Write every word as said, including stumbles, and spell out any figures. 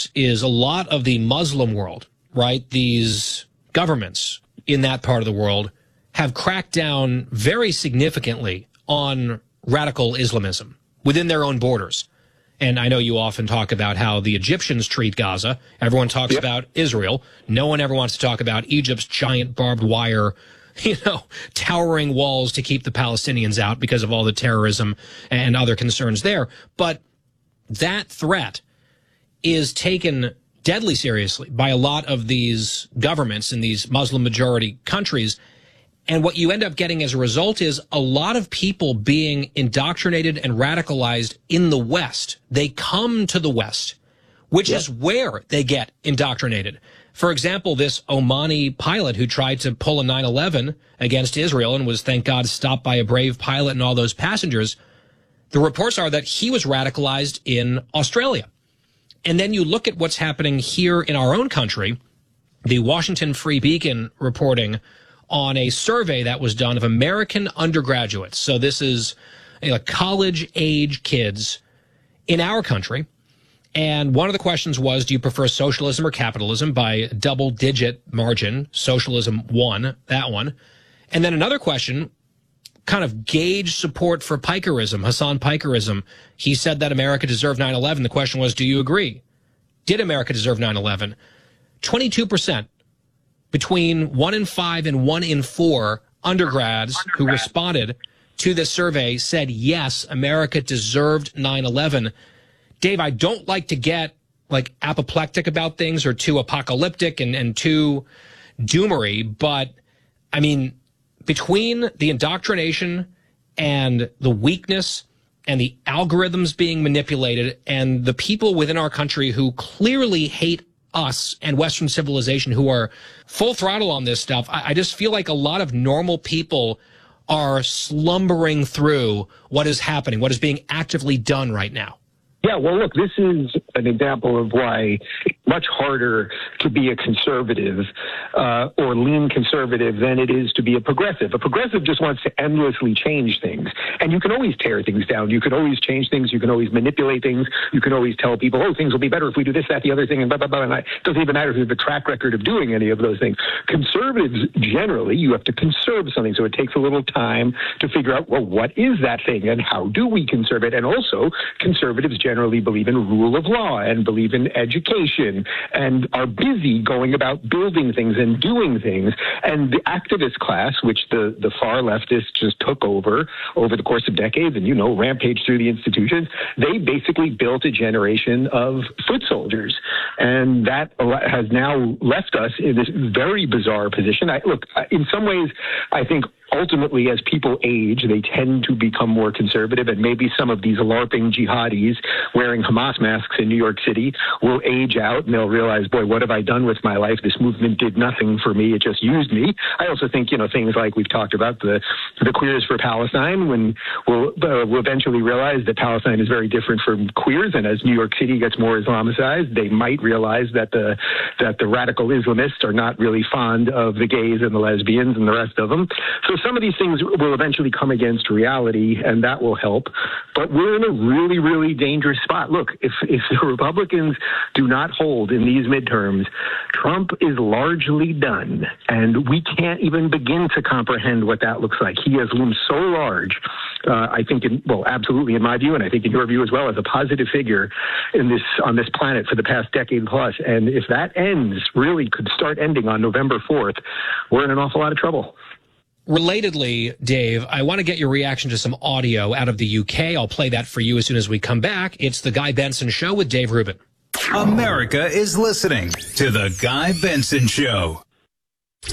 this is a lot of the Muslim world, right? These governments in that part of the world have cracked down very significantly on radical Islamism within their own borders. And I know you often talk about how the Egyptians treat Gaza. Everyone talks yep. about Israel. No one ever wants to talk about Egypt's giant barbed wire, you know, towering walls to keep the Palestinians out because of all the terrorism and other concerns there. But that threat is taken deadly seriously by a lot of these governments in these Muslim majority countries. And what you end up getting as a result is a lot of people being indoctrinated and radicalized in the West. They come to the West, which yep. is where they get indoctrinated. For example, this Omani pilot who tried to pull a nine eleven against Israel and was, thank God, stopped by a brave pilot and all those passengers. The reports are that he was radicalized in Australia. And then you look at what's happening here in our own country, the Washington Free Beacon reporting on a survey that was done of American undergraduates. So this is you know, college-age kids in our country. And one of the questions was, do you prefer socialism or capitalism? By double-digit margin, socialism won that one. And then another question, kind of gauge support for Pikerism, Hassan Pikerism. He said that America deserved nine eleven. The question was, do you agree? Did America deserve nine eleven? twenty-two percent. Between one in five and one in four undergrads Undergrad. who responded to this survey said, yes, America deserved nine eleven. Dave, I don't like to get like apoplectic about things or too apocalyptic and, and too doomery, but I mean, between the indoctrination and the weakness and the algorithms being manipulated and the people within our country who clearly hate us and Western civilization who are full throttle on this stuff, I, I just feel like a lot of normal people are slumbering through what is happening, what is being actively done right now. Yeah, well, look, this is an example of why it's much harder to be a conservative uh, or lean conservative than it is to be a progressive. A progressive just wants to endlessly change things. And you can always tear things down. You can always change things. You can always manipulate things. You can always tell people, oh, things will be better if we do this, that, the other thing, and blah, blah, blah. And it doesn't even matter if you have a track record of doing any of those things. Conservatives, generally, you have to conserve something. So it takes a little time to figure out, well, what is that thing and how do we conserve it? And also, conservatives generally generally believe in rule of law and believe in education and are busy going about building things and doing things. And the activist class, which the, the far leftists just took over over the course of decades and, you know, rampaged through the institutions, they basically built a generation of foot soldiers. And that has now left us in this very bizarre position. I, look, in some ways, I think ultimately, as people age, they tend to become more conservative, and maybe some of these LARPing jihadis wearing Hamas masks in New York City will age out, and they'll realize, boy, what have I done with my life? This movement did nothing for me. It just used me. I also think, you know, things like we've talked about, the the queers for Palestine, when we'll, uh, we'll eventually realize that Palestine is very different from queers, and as New York City gets more Islamicized, they might realize that the that the radical Islamists are not really fond of the gays and the lesbians and the rest of them. So some of these things will eventually come against reality, and that will help. But we're in a really, really dangerous spot. Look, if, if the Republicans do not hold in these midterms, Trump is largely done, and we can't even begin to comprehend what that looks like. He has loomed so large, uh, I think, in, well, absolutely in my view, and I think in your view as well, as a positive figure in this on this planet for the past decade plus. And if that ends, really could start ending on November fourth, we're in an awful lot of trouble. Relatedly, Dave, I want to get your reaction to some audio out of the U K. I'll play that for you as soon as we come back. It's The Guy Benson Show with Dave Rubin. America is listening to The Guy Benson Show.